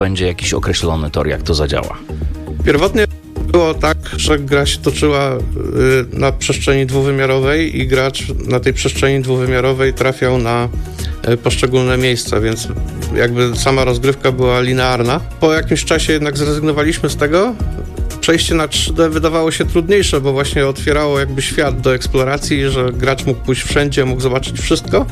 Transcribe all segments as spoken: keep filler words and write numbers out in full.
będzie jakiś określony tor, jak to zadziała? Pierwotnie było tak, że gra się toczyła na przestrzeni dwuwymiarowej i gracz na tej przestrzeni dwuwymiarowej trafiał na poszczególne miejsca, więc jakby sama rozgrywka była linearna. Po jakimś czasie jednak zrezygnowaliśmy z tego. Przejście na trzy D wydawało się trudniejsze, bo właśnie otwierało jakby świat do eksploracji, że gracz mógł pójść wszędzie, mógł zobaczyć wszystko.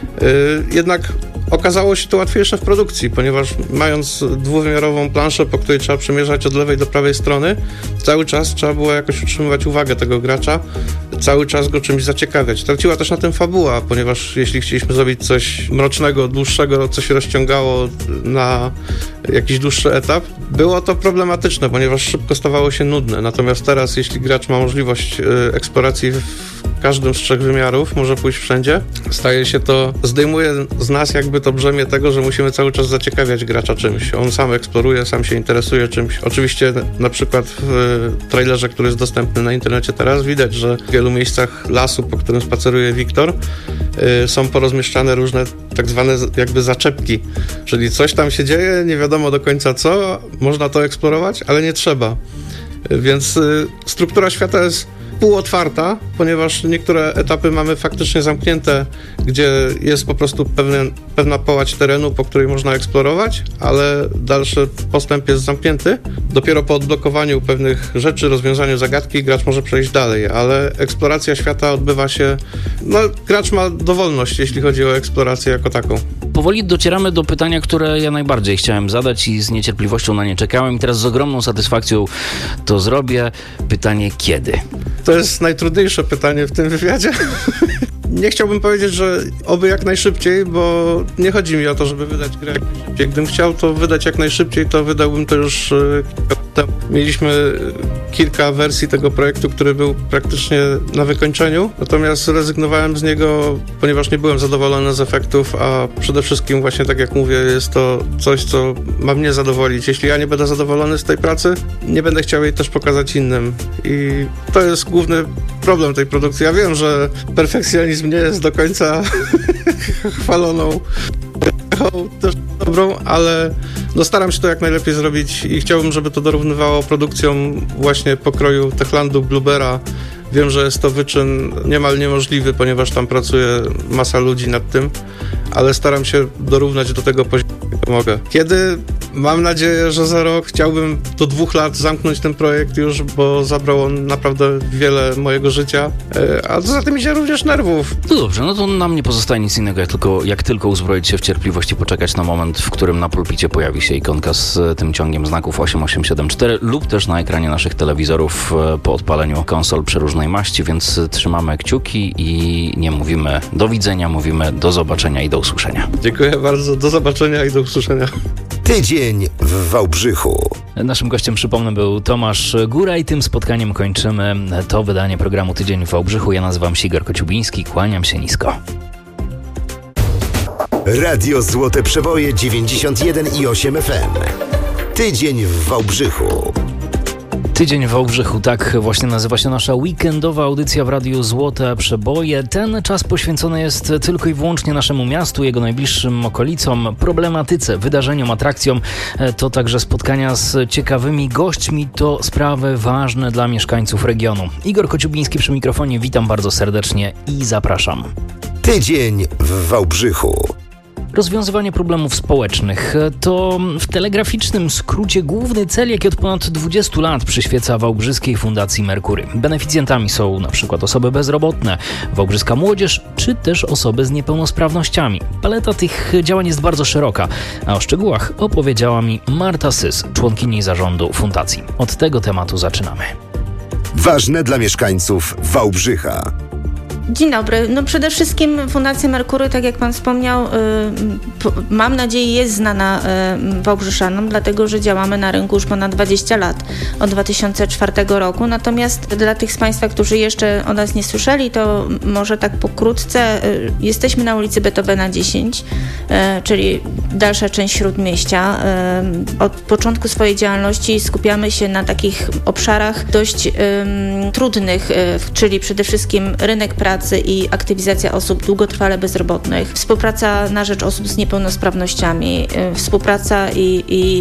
Jednak okazało się to łatwiejsze w produkcji, ponieważ mając dwuwymiarową planszę, po której trzeba przemierzać od lewej do prawej strony, cały czas trzeba było jakoś utrzymywać uwagę tego gracza, cały czas go czymś zaciekawiać. Traciła też na tym fabuła, ponieważ jeśli chcieliśmy zrobić coś mrocznego, dłuższego, co się rozciągało na jakiś dłuższy etap, było to problematyczne, ponieważ szybko stawało się nudne. Natomiast teraz, jeśli gracz ma możliwość eksploracji w każdym z trzech wymiarów, może pójść wszędzie, staje się to, zdejmuje z nas jakby to brzemię tego, że musimy cały czas zaciekawiać gracza czymś. On sam eksploruje, sam się interesuje czymś. Oczywiście na przykład w trailerze, który jest dostępny na internecie teraz, widać, że w wielu miejscach lasu, po którym spaceruje Wiktor, yy, są porozmieszczane różne tak zwane jakby zaczepki. Czyli coś tam się dzieje, nie wiadomo do końca co, można to eksplorować, ale nie trzeba. Yy, więc yy, struktura świata jest półotwarta, ponieważ niektóre etapy mamy faktycznie zamknięte, gdzie jest po prostu pewien, pewna połać terenu, po której można eksplorować, ale dalszy postęp jest zamknięty. Dopiero po odblokowaniu pewnych rzeczy, rozwiązaniu zagadki gracz może przejść dalej, ale eksploracja świata odbywa się... No, gracz ma dowolność, jeśli chodzi o eksplorację jako taką. Powoli docieramy do pytania, które ja najbardziej chciałem zadać i z niecierpliwością na nie czekałem i teraz z ogromną satysfakcją to zrobię. Pytanie kiedy? To jest najtrudniejsze pytanie w tym wywiadzie. Nie chciałbym powiedzieć, że oby jak najszybciej, bo nie chodzi mi o to, żeby wydać grę jak najszybciej. Gdybym chciał to wydać jak najszybciej, to wydałbym to już kilka lat temu. Mieliśmy kilka wersji tego projektu, który był praktycznie na wykończeniu, natomiast zrezygnowałem z niego, ponieważ nie byłem zadowolony z efektów, a przede wszystkim właśnie tak jak mówię, jest to coś, co ma mnie zadowolić. Jeśli ja nie będę zadowolony z tej pracy, nie będę chciał jej też pokazać innym. I to jest główny problem tej produkcji. Ja wiem, że perfekcjonizm nie jest do końca chwaloną też dobrą, ale no staram się to jak najlepiej zrobić i chciałbym, żeby to dorównywało produkcjom właśnie pokroju Techlandu, Bluebera. Wiem, że jest to wyczyn niemal niemożliwy, ponieważ tam pracuje masa ludzi nad tym, ale staram się dorównać do tego poziomu, jak mogę. Kiedy? Mam nadzieję, że za rok. Chciałbym do dwóch lat zamknąć ten projekt już, bo zabrał on naprawdę wiele mojego życia, a za tym idzie również nerwów. No dobrze, no to nam nie pozostaje nic innego, jak tylko, jak tylko uzbroić się w cierpliwość i poczekać na moment, w którym na pulpicie pojawi się ikonka z tym ciągiem znaków osiem osiem siedem cztery lub też na ekranie naszych telewizorów po odpaleniu konsol przeróżnej maści, więc trzymamy kciuki i nie mówimy do widzenia, mówimy do zobaczenia i do usłyszenia. Dziękuję bardzo, do zobaczenia i do usłyszenia. Tydzień w Wałbrzychu. Naszym gościem, przypomnę, był Tomasz Góra i tym spotkaniem kończymy to wydanie programu Tydzień w Wałbrzychu. Ja nazywam się Igor Kociubiński, kłaniam się nisko. Radio Złote Przeboje dziewięćdziesiąt jeden i osiem F M. Tydzień w Wałbrzychu. Tydzień w Wałbrzychu, tak właśnie nazywa się nasza weekendowa audycja w Radiu Złote Przeboje. Ten czas poświęcony jest tylko i wyłącznie naszemu miastu, jego najbliższym okolicom, problematyce, wydarzeniom, atrakcjom. To także spotkania z ciekawymi gośćmi, to sprawy ważne dla mieszkańców regionu. Igor Kociubiński przy mikrofonie, witam bardzo serdecznie i zapraszam. Tydzień w Wałbrzychu. Rozwiązywanie problemów społecznych to w telegraficznym skrócie główny cel, jaki od ponad dwudziestu lat przyświeca Wałbrzyskiej Fundacji Merkury. Beneficjentami są na przykład osoby bezrobotne, wałbrzyska młodzież, czy też osoby z niepełnosprawnościami. Paleta tych działań jest bardzo szeroka, a o szczegółach opowiedziała mi Marta Sys, członkini zarządu fundacji. Od tego tematu zaczynamy. Ważne dla mieszkańców Wałbrzycha. Dzień dobry. No przede wszystkim Fundacja Merkury, tak jak pan wspomniał, y, p- mam nadzieję jest znana y, Wałbrzyszanom, dlatego że działamy na rynku już ponad dwadzieścia lat, od dwa tysiące czwartego roku. Natomiast dla tych z państwa, którzy jeszcze o nas nie słyszeli, to może tak pokrótce, y, jesteśmy na ulicy Beethovena dziesięć, y, czyli dalsza część Śródmieścia. Y, od początku swojej działalności skupiamy się na takich obszarach dość y, trudnych, y, czyli przede wszystkim rynek pracy i aktywizacja osób długotrwale bezrobotnych, współpraca na rzecz osób z niepełnosprawnościami, współpraca i, i